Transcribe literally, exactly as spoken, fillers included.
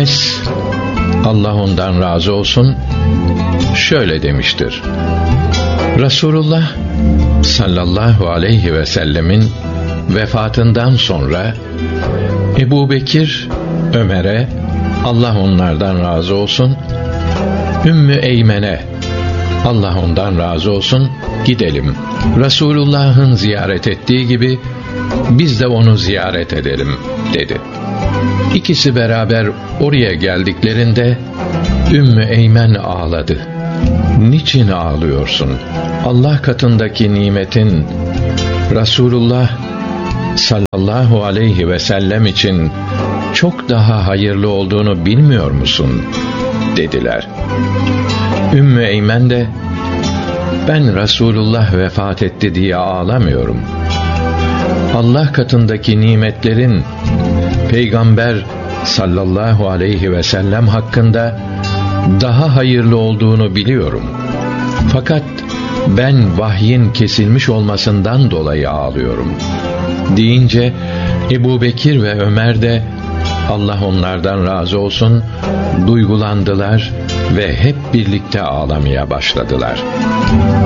Enes, Allah ondan razı olsun, şöyle demiştir: Resulullah sallallahu aleyhi ve sellemin vefatından sonra Ebu Bekir, Ömer'e, Allah onlardan razı olsun, Ümmü Eymen'e, Allah ondan razı olsun, gidelim. Resulullah'ın ziyaret ettiği gibi biz de onu ziyaret edelim dedi. İkisi beraber oraya geldiklerinde Ümmü Eymen ağladı. Niçin ağlıyorsun? Allah katındaki nimetin Resulullah sallallahu aleyhi ve sellem için çok daha hayırlı olduğunu bilmiyor musun? Dediler. Ümmü Eymen de, ben Resulullah vefat etti diye ağlamıyorum. Allah katındaki nimetlerin Peygamber sallallahu aleyhi ve sellem hakkında daha hayırlı olduğunu biliyorum. Fakat ben vahyin kesilmiş olmasından dolayı ağlıyorum deyince, Ebu Bekir ve Ömer de Allah onlardan razı olsun duygulandılar ve hep birlikte ağlamaya başladılar.